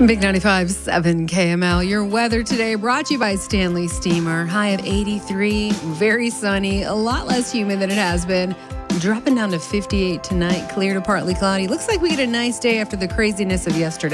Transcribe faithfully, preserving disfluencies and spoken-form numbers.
Big ninety-five point seven K M L. Your weather today brought to you by Stanley Steamer. High of eighty-three, very sunny, a lot less humid than it has been. Dropping down to fifty-eight tonight, clear to partly cloudy. Looks like we get a nice day after the craziness of yesterday.